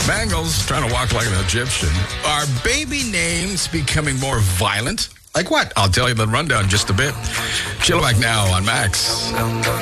Bengals trying to walk like an Egyptian. Are baby names becoming more violent? Like what? I'll tell you the rundown in just a bit. Chilliwack now on Max.